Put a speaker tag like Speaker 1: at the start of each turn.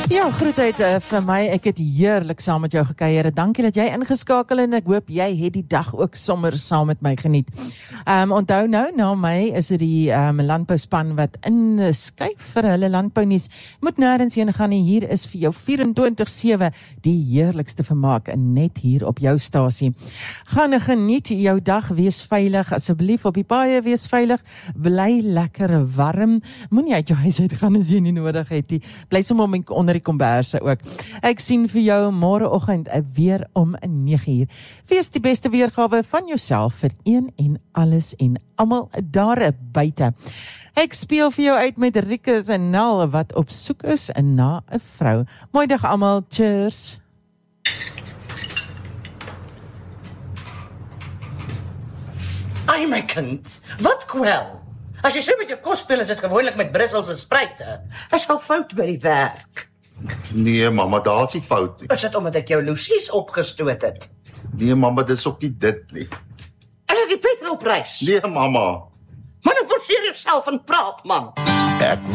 Speaker 1: Ja, groetheid vir my. Ek het heerlik saam met jou gekuier. Dankie dat jy ingeskakel en ek hoop jy het die dag ook sommer saam met my geniet. Onthou nou, na my is dit die landbouspan wat inskuif vir hulle landbounuus. Moet nêrens heen gaan nie. Hier is vir jou 24/7 die heerlikste vermaak net hier op jou stasie. Gaan geniet jou dag, wees veilig, asseblief op die paaie wees veilig, bly lekker warm. Moenie uit jou huis uit gaan as jy nie nodig het nie. Bly sommer onder die komberse ook. Ek sien vir jou môreoggend weer om 9:00. Wees die beste weergawe van jouself vir een en alles en almal daar buite. Ek speel vir jou uit met Rikus en Nel wat op soek is na 'n vrou. Mooi dag almal, cheers.
Speaker 2: Ai my kind, wat kwel? As jy so met jou kos speel, is dit gewoonlik met Brusselse spruite. Is al fout by die werk.
Speaker 3: Nee, mamma, daar is die fout nie.
Speaker 2: Is dit omdat ek jou Lucies opgestoot het?
Speaker 3: Nee, mamma, dit is ook nie dit nie.
Speaker 2: Is dit die petrolprys?
Speaker 3: Nee, mamma.
Speaker 2: Maar nou forceer jouself en praat, man.
Speaker 3: Ek